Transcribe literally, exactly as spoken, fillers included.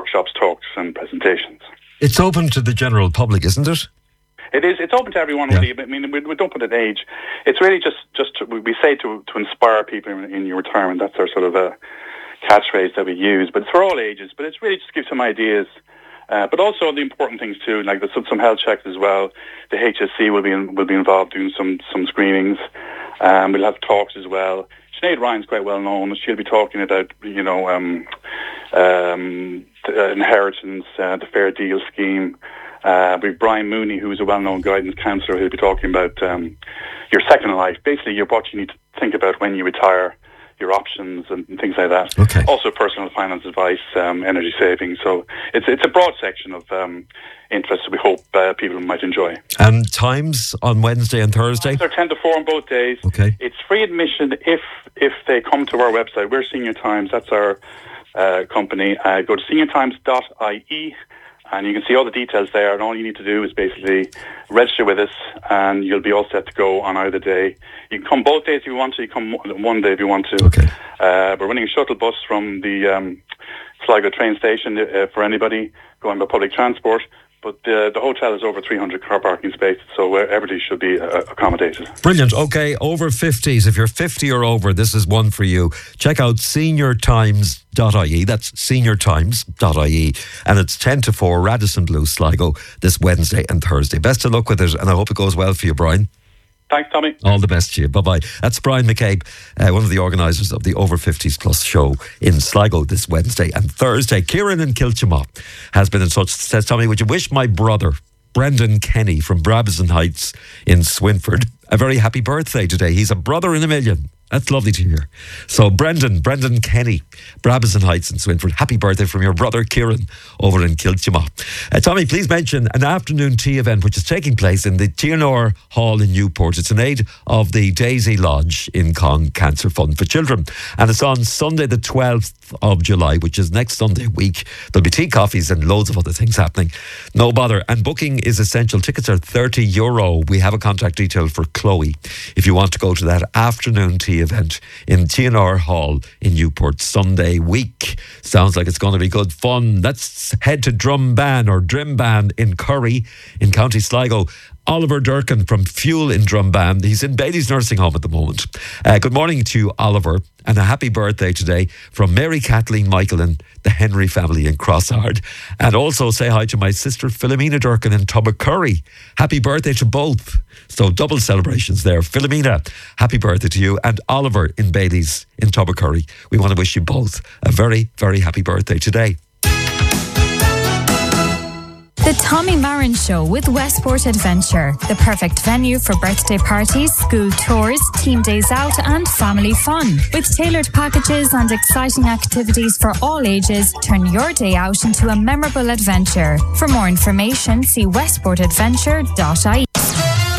workshops, talks and presentations. It's open to the general public, isn't it? It is. It's open to everyone, Yeah. really. I mean, we, we don't put an age. It's really just, just to, we say to to inspire people in, in your retirement. That's our sort of a catchphrase that we use. But it's for all ages. But it's really just to give some ideas. Uh, but also the important things too, like there's some, some health checks as well. The H S C will be in, will be involved doing some some screenings. Um, we'll have talks as well. Sinead Ryan's quite well known. She'll be talking about, you know, um, um, the, uh, inheritance, uh, the Fair Deal scheme. Uh, we have Brian Mooney, who's a well-known guidance counsellor, who'll be talking about um, your second life. Basically, your, what you need to think about when you retire, your options and, and things like that. Okay. Also, personal finance advice, um, energy saving. So it's it's a broad section of um, interests that we hope uh, people might enjoy. And times on Wednesday and Thursday? They're ten to four on both days. Okay. It's free admission if if they come to our website. We're Senior Times. That's our uh, company. Uh, go to senior times dot I E. And you can see all the details there, and all you need to do is basically register with us, and you'll be all set to go on either day. You can come both days if you want to. You come one day if you want to. Okay. Uh, we're running a shuttle bus from the um, Sligo train station uh, for anybody going by public transport. But uh, the hotel is over three hundred car parking spaces, so uh, everybody should be uh, accommodated. Brilliant. Okay, over fifties. If you're fifty or over, this is one for you. Check out senior times dot I E. That's senior times dot I E. And it's ten to four, Radisson Blu, Sligo, this Wednesday and Thursday. Best of luck with it, and I hope it goes well for you, Brian. Thanks, Tommy. All the best to you. Bye-bye. That's Brian McCabe, uh, one of the organisers of the Over fifties Plus show in Sligo this Wednesday and Thursday. Kieran in Kiltimagh has been in touch. Says, Tommy, would you wish my brother, Brendan Kenny from Brabazon Heights in Swinford, a very happy birthday today? He's a brother in a million. That's lovely to hear. So Brendan, Brendan Kenny, Brabazon Heights in Swinford, happy birthday from your brother Kieran over in Kiltimagh. Uh, Tommy, please mention an afternoon tea event which is taking place in the T N R Hall in Newport. It's in aid of the Daisy Lodge in Con Cancer Fund for Children. And it's on Sunday the twelfth of July, which is next Sunday week. There'll be tea, coffees and loads of other things happening. No bother. And booking is essential. Tickets are thirty euro. We have a contact detail for Chloe if you want to go to that afternoon tea event in T N R Hall in Newport Sunday week. Sounds like it's going to be good fun. Let's head to Drumban or Drimban in Curry in County Sligo. Oliver Durkin from Fuel in Drumban. He's in Bailey's nursing home at the moment. Uh, good morning to you, Oliver, and a happy birthday today from Mary Kathleen Michael and the Henry family in Crosshard. And also say hi to my sister Philomena Durkin in Tubbercurry. Happy birthday to both. So double celebrations there. Philomena, happy birthday to you. And Oliver in Bailey's in Tubbercurry. We want to wish you both a very, very happy birthday today. The Tommy Marin Show with Westport Adventure, the perfect venue for birthday parties, school tours, team days out and family fun. With tailored packages and exciting activities for all ages, turn your day out into a memorable adventure. For more information, see westport adventure dot I E.